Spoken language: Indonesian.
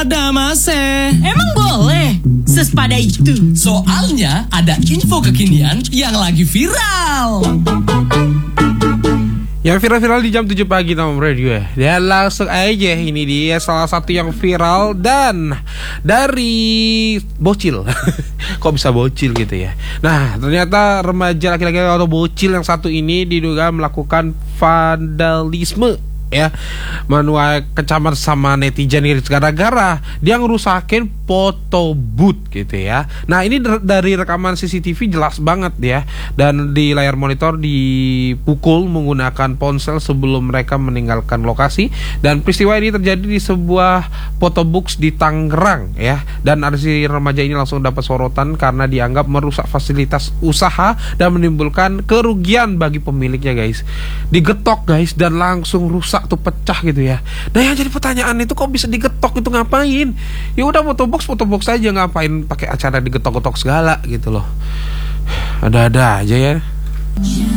pada mase. Emang boleh? Sesepada itu. Soalnya ada info kekinian yang lagi viral. Yang viral-viral di jam 7 pagi Tamam Radio ya. Dan langsung aja ini dia salah satu yang viral dan dari bocil. Kok bisa bocil gitu ya. Nah ternyata remaja laki-laki atau bocil yang satu ini diduga melakukan vandalisme ya, menuai kecaman sama netizen gara-gara dia ngerusakin foto booth gitu ya. Nah ini dari rekaman CCTV jelas banget ya, dan di layar monitor dipukul menggunakan ponsel sebelum mereka meninggalkan lokasi. Dan peristiwa ini terjadi di sebuah photo booth di Tangerang ya, dan si remaja ini langsung dapat sorotan karena dianggap merusak fasilitas usaha dan menimbulkan kerugian bagi pemiliknya guys. Digetok guys dan langsung rusak tuh, pecah gitu ya. Nah yang jadi pertanyaan itu kok bisa digetok, itu ngapain? Ya udah foto box aja, ngapain pakai acara digetok-getok segala gitu loh. Ada-ada aja ya.